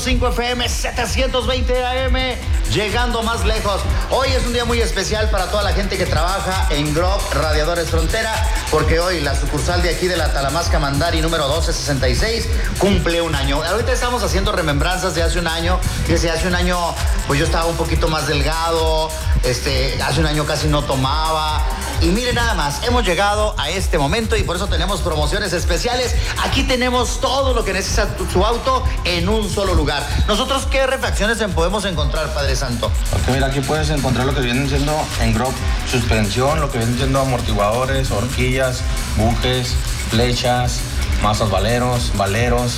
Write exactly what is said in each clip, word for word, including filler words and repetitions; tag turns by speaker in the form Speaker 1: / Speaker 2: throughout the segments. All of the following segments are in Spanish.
Speaker 1: cinco F M, setecientos veinte A M, llegando más lejos. Hoy es un día muy especial para toda la gente que trabaja en Grove Radiadores Frontera, porque hoy la sucursal de aquí de la Talamasca Mandari número doce sesenta y seis cumple un año. Ahorita estamos haciendo remembranzas de hace un año, que si hace un año pues yo estaba un poquito más delgado, este, hace un año casi no tomaba. Y miren nada más, hemos llegado a este momento y por eso tenemos promociones especiales. Aquí tenemos todo lo que necesita su auto en un solo lugar. Nosotros, ¿qué refacciones podemos encontrar, Padre Santo?
Speaker 2: Porque mira, aquí puedes encontrar lo que vienen siendo en Grove suspensión, lo que vienen siendo amortiguadores, horquillas, bujes, flechas, mazas valeros, valeros.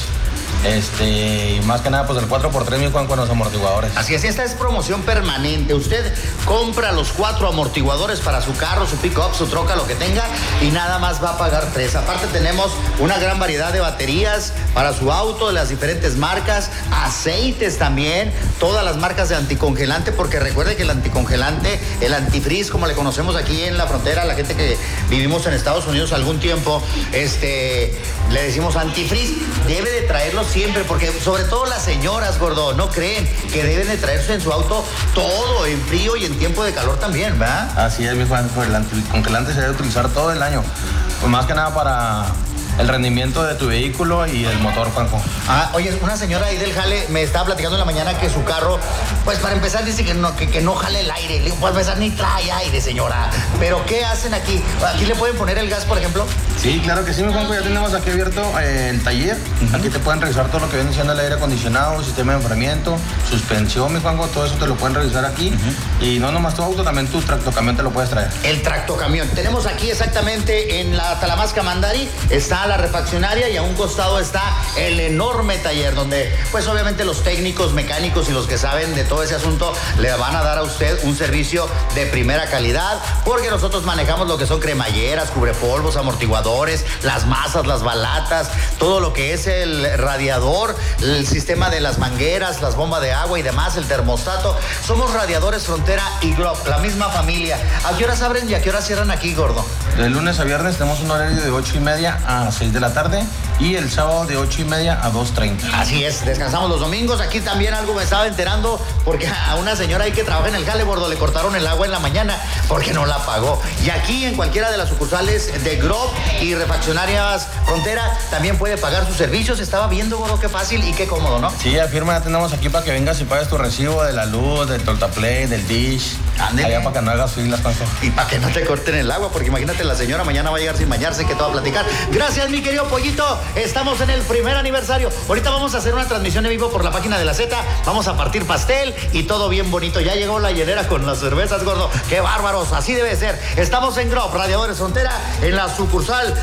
Speaker 2: Este, y más que nada, pues el cuatro por tres, mi Juan, con los amortiguadores.
Speaker 1: Así es, esta es promoción permanente. Usted compra los cuatro amortiguadores para su carro, su pick-up, su troca, lo que tenga, y nada más va a pagar tres. Aparte tenemos una gran variedad de baterías para su auto, de las diferentes marcas, aceites también, todas las marcas de anticongelante, porque recuerde que el anticongelante, el antifreeze, como le conocemos aquí en la frontera, la gente que vivimos en Estados Unidos algún tiempo, este, le decimos antifreeze, debe de traerlo siempre, porque sobre todo las señoras, gordo, no creen que deben de traerse en su auto todo en frío y en tiempo de calor también, ¿verdad?
Speaker 2: Así es, mi Juan, el anticongelante se debe utilizar todo el año, pues más que nada para el rendimiento de tu vehículo y el motor, Juanjo.
Speaker 1: Ah, oye, una señora ahí del jale me estaba platicando en la mañana que su carro, pues para empezar dice que no, que, que no jale el aire. Le digo, pues empezar ni trae aire, señora. Pero ¿qué hacen aquí? ¿Aquí le pueden poner el gas, por ejemplo?
Speaker 2: Sí, claro que sí, mi Juanjo, ya tenemos aquí abierto eh, el taller. Uh-huh. Aquí te pueden revisar todo lo que viene siendo el aire acondicionado, sistema de enfriamiento, suspensión, mi Juanjo, todo eso te lo pueden revisar aquí. Uh-huh. Y no nomás tu auto, también tu tractocamión te lo puedes traer.
Speaker 1: El tractocamión. Tenemos aquí exactamente en la Talamasca Mandari, está la refaccionaria y a un costado está el enorme taller donde pues obviamente los técnicos, mecánicos y los que saben de todo ese asunto le van a dar a usted un servicio de primera calidad, porque nosotros manejamos lo que son cremalleras, cubrepolvos, amortiguadores, las masas, las balatas, todo lo que es el radiador, el sistema de las mangueras, las bombas de agua y demás, el termostato. Somos Radiadores Frontera y Grove, la misma familia. ¿A qué horas abren y a qué horas cierran aquí, gordo?
Speaker 2: De lunes a viernes tenemos un horario de ocho y media a seis de la tarde y el sábado de ocho y media a dos treinta.
Speaker 1: Así es, descansamos los domingos. Aquí también algo me estaba enterando porque a una señora ahí que trabaja en el jale, gordo, le cortaron el agua en la mañana porque no la pagó. Y aquí en cualquiera de las sucursales de Grove y Refaccionarias Frontera también puede pagar sus servicios. Estaba viendo, gordo, qué fácil y qué cómodo, ¿no?
Speaker 2: Sí, afirma, ya tenemos aquí para que vengas y pagues tu recibo de la luz, del Tortaplay, del Dish.
Speaker 1: Ándele.
Speaker 2: Allá para que no hagas filas, Juanjo.
Speaker 1: Y para que no te corten el agua, porque imagínate, la señora mañana va a llegar sin bañarse, que te va a platicar. Gracias, mi querido Pollito. Estamos en el primer aniversario. Ahorita vamos a hacer una transmisión en vivo por la página de la Z. Vamos a partir pastel y todo bien bonito. Ya llegó la hielera con las cervezas, gordo. ¡Qué bárbaros! Así debe ser. Estamos en Grove, Radiadores Frontera, en la sucursal